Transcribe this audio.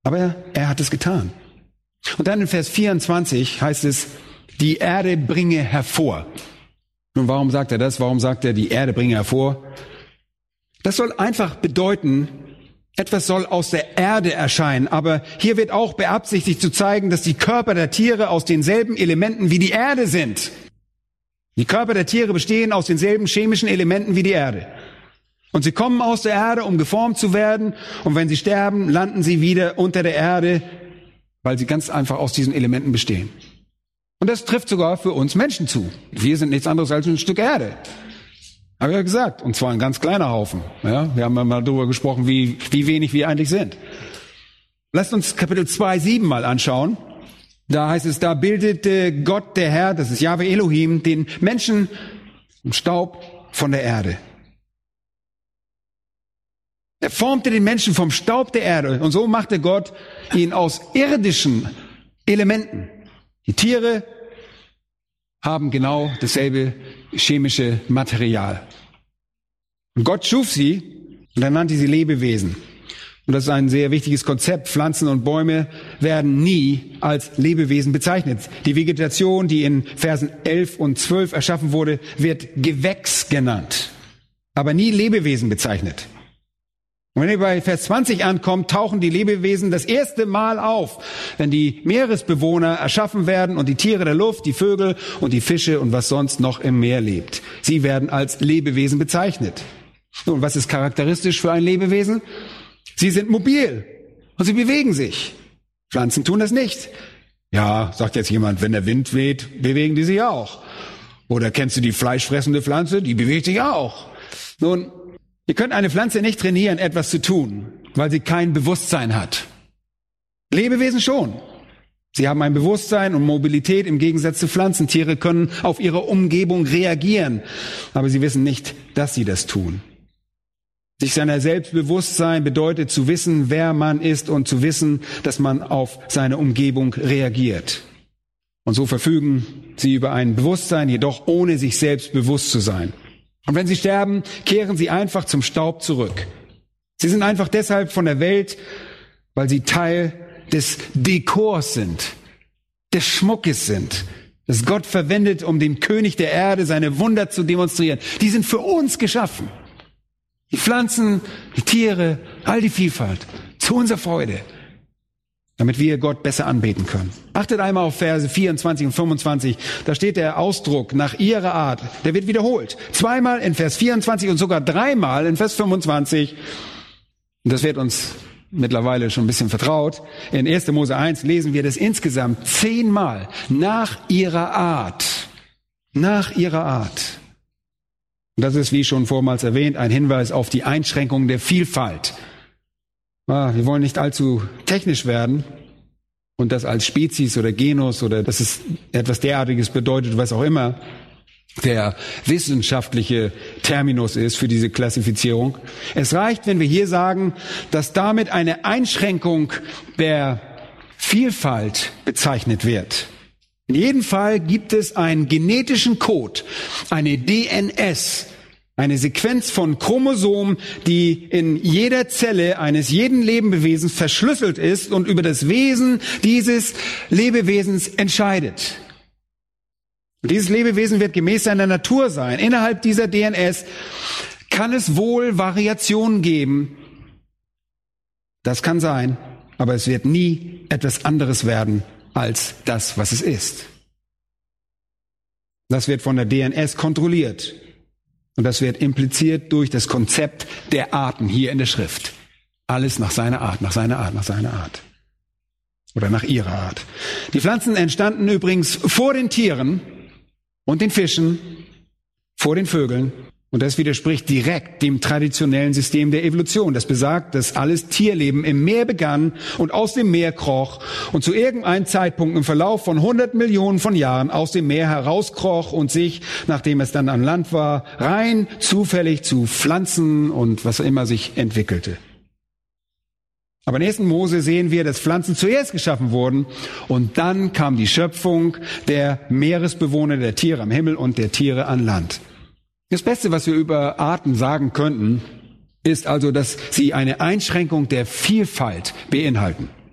Aber er hat es getan. Und dann in Vers 24 heißt es, die Erde bringe hervor. Nun, warum sagt er das? Warum sagt er, die Erde bringe hervor? Das soll einfach bedeuten, etwas soll aus der Erde erscheinen. Aber hier wird auch beabsichtigt zu zeigen, dass die Körper der Tiere aus denselben Elementen wie die Erde sind. Die Körper der Tiere bestehen aus denselben chemischen Elementen wie die Erde. Und sie kommen aus der Erde, um geformt zu werden. Und wenn sie sterben, landen sie wieder unter der Erde, weil sie ganz einfach aus diesen Elementen bestehen. Und das trifft sogar für uns Menschen zu. Wir sind nichts anderes als ein Stück Erde. Habe ich ja gesagt. Und zwar ein ganz kleiner Haufen. Ja, wir haben mal darüber gesprochen, wie wenig wir eigentlich sind. Lasst uns Kapitel 2,7 mal anschauen. Da heißt es, da bildete Gott, der Herr, das ist Jahwe Elohim, den Menschen im Staub von der Erde. Er formte den Menschen vom Staub der Erde. Und so machte Gott ihn aus irdischen Elementen. Die Tiere haben genau dasselbe chemische Material. Und Gott schuf sie und er nannte sie Lebewesen. Und das ist ein sehr wichtiges Konzept. Pflanzen und Bäume werden nie als Lebewesen bezeichnet. Die Vegetation, die in Versen 11 und 12 erschaffen wurde, wird Gewächs genannt, aber nie Lebewesen bezeichnet. Und wenn ihr bei Vers 20 ankommt, tauchen die Lebewesen das erste Mal auf, wenn die Meeresbewohner erschaffen werden und die Tiere der Luft, die Vögel und die Fische und was sonst noch im Meer lebt. Sie werden als Lebewesen bezeichnet. Und was ist charakteristisch für ein Lebewesen? Sie sind mobil und sie bewegen sich. Pflanzen tun das nicht. Ja, sagt jetzt jemand, wenn der Wind weht, bewegen die sich auch. Oder kennst du die fleischfressende Pflanze? Die bewegt sich auch. Nun, ihr könnt eine Pflanze nicht trainieren, etwas zu tun, weil sie kein Bewusstsein hat. Lebewesen schon. Sie haben ein Bewusstsein und Mobilität im Gegensatz zu Pflanzen. Tiere können auf ihre Umgebung reagieren, aber sie wissen nicht, dass sie das tun. Sich seiner Selbstbewusstsein bedeutet zu wissen, wer man ist und zu wissen, dass man auf seine Umgebung reagiert. Und so verfügen sie über ein Bewusstsein, jedoch ohne sich selbst bewusst zu sein. Und wenn sie sterben, kehren sie einfach zum Staub zurück. Sie sind einfach deshalb von der Welt, weil sie Teil des Dekors sind, des Schmuckes sind, das Gott verwendet, um dem König der Erde seine Wunder zu demonstrieren. Die sind für uns geschaffen. Die Pflanzen, die Tiere, all die Vielfalt, zu unserer Freude, damit wir Gott besser anbeten können. Achtet einmal auf Verse 24 und 25. Da steht der Ausdruck nach ihrer Art. Der wird wiederholt. Zweimal in Vers 24 und sogar dreimal in Vers 25. Und das wird uns mittlerweile schon ein bisschen vertraut. In 1. Mose 1 lesen wir das insgesamt 10-mal. Nach ihrer Art. Nach ihrer Art. Und das ist, wie schon vormals erwähnt, ein Hinweis auf die Einschränkung der Vielfalt. Wir wollen nicht allzu technisch werden und das als Spezies oder Genus oder dass es etwas derartiges bedeutet, was auch immer der wissenschaftliche Terminus ist für diese Klassifizierung. Es reicht, wenn wir hier sagen, dass damit eine Einschränkung der Vielfalt bezeichnet wird. In jedem Fall gibt es einen genetischen Code, eine DNS, eine Sequenz von Chromosomen, die in jeder Zelle eines jeden Lebewesens verschlüsselt ist und über das Wesen dieses Lebewesens entscheidet. Und dieses Lebewesen wird gemäß seiner Natur sein. Innerhalb dieser DNS kann es wohl Variationen geben. Das kann sein, aber es wird nie etwas anderes werden als das, was es ist. Das wird von der DNS kontrolliert. Und das wird impliziert durch das Konzept der Arten hier in der Schrift. Alles nach seiner Art, nach seiner Art, nach seiner Art. Oder nach ihrer Art. Die Pflanzen entstanden übrigens vor den Tieren und den Fischen, vor den Vögeln. Und das widerspricht direkt dem traditionellen System der Evolution. Das besagt, dass alles Tierleben im Meer begann und aus dem Meer kroch und zu irgendeinem Zeitpunkt im Verlauf von 100 Millionen von Jahren aus dem Meer herauskroch und sich, nachdem es dann an Land war, rein zufällig zu Pflanzen und was immer sich entwickelte. Aber in 1. Mose sehen wir, dass Pflanzen zuerst geschaffen wurden und dann kam die Schöpfung der Meeresbewohner, der Tiere am Himmel und der Tiere an Land. Das Beste, was wir über Arten sagen könnten, ist also, dass sie eine Einschränkung der Vielfalt beinhalten.